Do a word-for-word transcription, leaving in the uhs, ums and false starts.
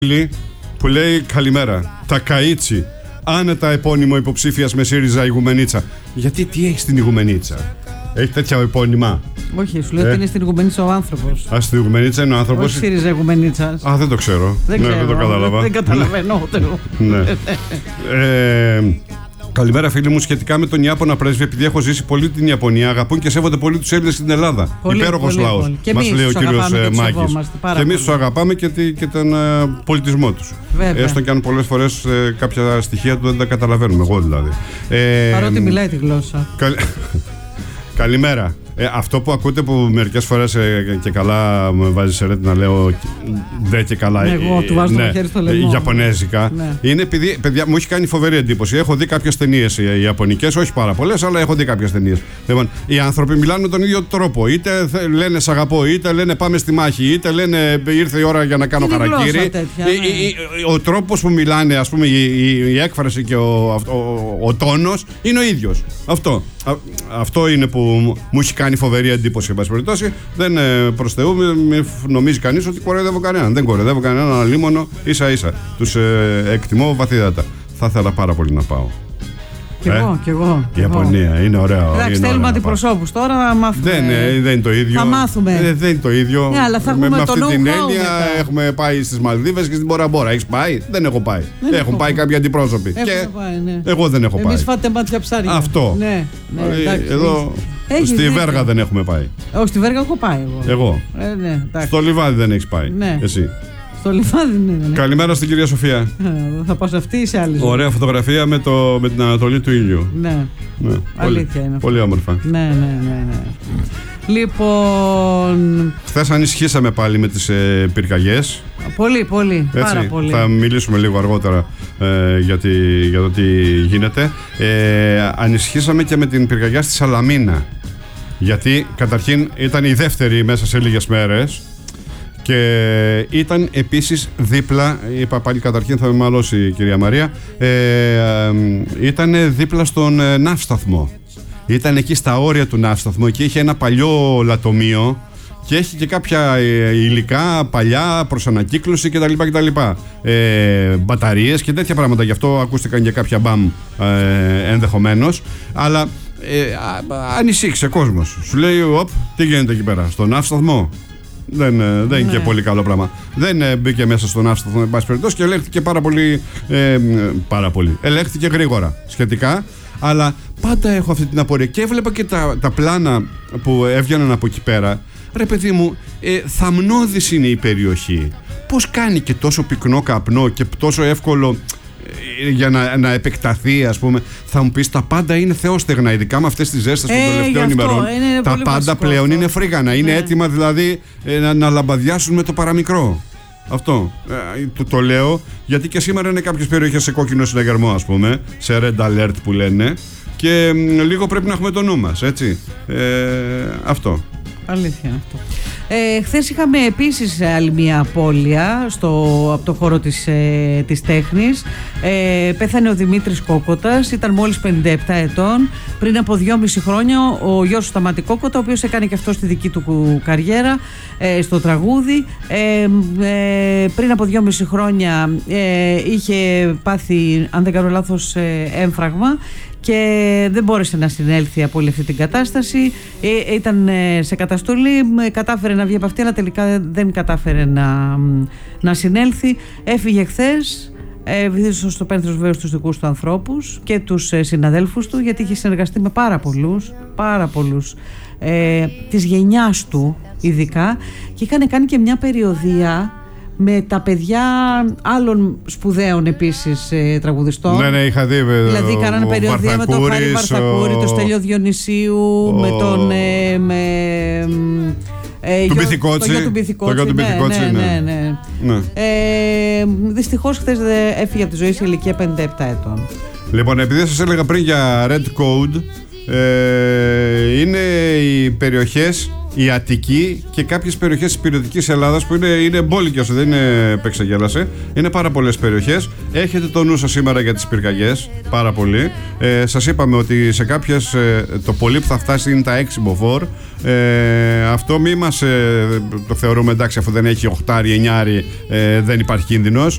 Που λέει καλημέρα. Τα Καΐτσι. Άνετα επώνυμο υποψήφιας με ΣΥΡΙΖΑ Ηγουμενίτσα. Γιατί τι έχει στην Ηγουμενίτσα? Έχει τέτοια επώνυμα? Όχι, σου λέω ε? ότι είναι στην Ηγουμενίτσα ο άνθρωπος. Α, στην Ηγουμενίτσα είναι ο άνθρωπος. Όχι ΣΥΡΙΖΑ Ηγουμενίτσα. Α, δεν το ξέρω. Δεν, ναι, ξέρω, δεν το κατάλαβα. Δεν καταλαβαίνω ούτε εγώ. Ναι. ε, Καλημέρα, φίλοι μου. Σχετικά με τον Ιάπωνα πρέσβη, επειδή έχω ζήσει πολύ την Ιαπωνία, αγαπούν και σέβονται πολύ τους Έλληνες στην Ελλάδα. Υπέροχος λαός. Μας λέει ο κύριος Μάκης. Και εμείς τους αγαπάμε και, τη, και τον uh, πολιτισμό τους. Βέβαια. Έστω και αν πολλές φορές ε, κάποια στοιχεία του δεν τα καταλαβαίνουμε. Εγώ δηλαδή. Ε, Παρότι μιλάει τη γλώσσα. Καλ... Καλημέρα. Ε, αυτό που ακούτε που μερικές φορές ε, και καλά με βάζει σε ρέτη να λέω δε και καλά. Ναι, εγώ του βάζω ναι, το χέρι στο λαιμό. Ιαπωνέζικα. Ναι. Είναι επειδή, παιδιά, μου έχει κάνει φοβερή εντύπωση. Έχω δει κάποιες ταινίες οι Ιαπωνικές, όχι πάρα πολλές, αλλά έχω δει κάποιες ταινίες. Λοιπόν, οι άνθρωποι μιλάνε με τον ίδιο τρόπο. Είτε λένε σ' αγαπώ, είτε λένε πάμε στη μάχη, είτε λένε ήρθε η ώρα για να κάνω χαρακτήρι. Τέτοια, ναι. Ο τρόπος που μιλάνε, ας πούμε, η, η, η έκφραση και ο, ο, ο, ο τόνος είναι ο ίδιος. Αυτό. Α, αυτό είναι που μου έχει κάνει φοβερή εντύπωση. Εν πάση περιπτώσει, δεν ε, προς Θεού, μη νομίζει κανείς ότι κοροϊδεύω κανέναν. Δεν κοροϊδεύω κανέναν, αλίμονο, ίσα ίσα. Τους ε, εκτιμώ βαθύτατα. Θα ήθελα πάρα πολύ να πάω. Κι εγώ, κι εγώ. Η Ιαπωνία είναι ωραίο. Εντάξει, θέλουμε αντιπροσώπους τώρα να μάθουμε. Δεν, ε, δεν είναι το ίδιο. Θα μάθουμε. Ε, δεν είναι το ίδιο. Ναι, αλλά θα με, με αυτή το την έννοια μετά. έχουμε πάει στις Μαλδίβες και στην Μπόρα Μπόρα. Έχεις πάει? Δεν έχω πάει. Δεν Έχουν πάει κάποιοι αντιπρόσωποι. Και πάει, ναι. εγώ δεν έχω πάει. Εμείς φάτε μάτια ψάρια. Αυτό. Ναι, ναι, εντάξει, εδώ έχεις στη δίκιο. Βέργα δεν έχουμε πάει. Όχι, στη Βέργα έχω πάει εγώ. Εγώ. Ε, ναι, στο Λιβάδι δεν έχεις πάει. Ναι. Εσύ. Στο Λιβάδι, ναι, ναι. Καλημέρα στην κυρία Σοφία. Θα πάω σε αυτή ή σε άλλη ζωή? Ωραία φωτογραφία με, το, με την ανατολή του ήλιου. Ναι. Ναι. Αλήθεια πολύ, είναι. Πολύ όμορφα. Ναι, ναι, ναι, ναι. Λοιπόν. Χθες ανησυχήσαμε πάλι με τις ε, πυρκαγιές. Πολύ, πολύ. Έτσι, πάρα πολύ. Θα μιλήσουμε λίγο αργότερα ε, για, τη, για το τι γίνεται. Ε, ανησυχήσαμε και με την πυρκαγιά στη Σαλαμίνα. Γιατί καταρχήν ήταν η δεύτερη μέσα σε λίγες μέρες. Και ήταν επίσης δίπλα, είπα πάλι καταρχήν θα με μαλώσει η κυρία Μαρία, ε, ε, ήταν δίπλα στον ε, ναύσταθμο. Ήταν εκεί στα όρια του ναύσταθμου, εκεί είχε ένα παλιό λατομείο και έχει και κάποια ε, υλικά παλιά προς ανακύκλωση κτλ. κτλ. Ε, μπαταρίες και τέτοια πράγματα, γι' αυτό ακούστηκαν και κάποια μπαμ ε, ενδεχομένως, αλλά ε, α, ανησύχησε κόσμος. Σου λέει, οπ, τι γίνεται εκεί πέρα, στον ναύσταθμο? Δεν, δεν ναι. είναι και πολύ καλό πράγμα. Δεν ε, μπήκε μέσα στον ναύσταθμο, εν πάση περιπτώσει, και ελέγχθηκε πάρα πολύ, ε, πάρα πολύ. Ελέγχθηκε γρήγορα σχετικά, αλλά πάντα έχω αυτή την απορία. Και έβλεπα και τα, τα πλάνα που έβγαιναν από εκεί πέρα. Ρε παιδί μου, ε, θαμνώδης είναι η περιοχή. Πώς κάνει και τόσο πυκνό καπνό και τόσο εύκολο για να, να επεκταθεί, ας πούμε? Θα μου πεις, τα πάντα είναι θεόστεγνα, ειδικά με αυτές τις ζέστες των ε, τελευταίων ημερών. Τα πάντα πλέον αυτό είναι φρίγανα, είναι ναι. έτοιμα δηλαδή ε, να, να λαμπαδιάσουν με το παραμικρό. Αυτό ε, το, το λέω γιατί και σήμερα είναι κάποιες περιοχές σε κόκκινο συναγερμό, ας πούμε, σε red alert που λένε, και ε, λίγο πρέπει να έχουμε το νου μας, έτσι. Ε, αυτό. Αλήθεια αυτό. Ε, χθες είχαμε επίσης άλλη μια απώλεια στο, από το χώρο της, ε, της τέχνης. Ε, πέθανε ο Δημήτρης Κόκοτας, ήταν μόλις πενήντα επτά ετών. Πριν από δυόμιση χρόνια ο γιος του Σταμάτη Κόκοτα, ο οποίος έκανε και αυτό στη δική του καριέρα ε, στο τραγούδι. Ε, ε, πριν από δυόμιση χρόνια ε, είχε πάθει, αν δεν κάνω λάθος, ε, έμφραγμα και δεν μπόρεσε να συνέλθει από όλη αυτή την κατάσταση. Ε, ήταν σε καταστολή, κατάφερε να βγει από αυτή, αλλά τελικά δεν κατάφερε να, να συνέλθει. Έφυγε χθες, βυθίστησε στο πένθος βέβαια στους δικούς του ανθρώπους και τους συναδέλφους του, γιατί είχε συνεργαστεί με πάρα πολλούς, πάρα πολλούς ε, της γενιάς του ειδικά, και είχαν κάνει και μια περιοδεία με τα παιδιά άλλων σπουδαίων επίσης ε, τραγουδιστών. Ναι, ναι, είχα δει. Δηλαδή, κάνανε περιοδία με τον Χάρη Βαρθακούρη, ο... τον Στέλιο Διονυσίου, ο... με τον. Ε, με, ε, του Μπιθικότσι. Το γιο του Μπιθικότσι. Ναι, ναι, ναι, ναι. ναι. Ε, δυστυχώς χθες έφυγε από τη ζωή σε ηλικία πενήντα επτά ετών. Λοιπόν, επειδή σας έλεγα πριν για Red Code, ε, είναι οι περιοχές, η Αττική και κάποιες περιοχές της υπηρετικής Ελλάδας που είναι, είναι εμπόλικες, δεν είναι παίξαγέλασε. Είναι πάρα πολλές περιοχές. Έχετε το νου σας σήμερα για τις πυρκαγιές, πάρα πολύ. Ε, σας είπαμε ότι σε κάποιες ε, το πολύ που θα φτάσει είναι τα έξι μποφόρ. Ε, αυτό μη μας ε, το θεωρούμε εντάξει, αφού δεν έχει οχτάρι, εννιάρι, ε, δεν υπάρχει κίνδυνος.